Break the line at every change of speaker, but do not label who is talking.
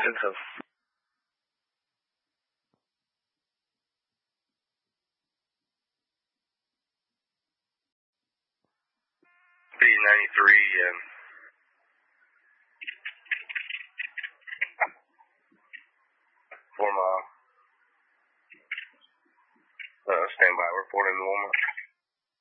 think so. B93, 4 mile. Standby, reporting to Walmart.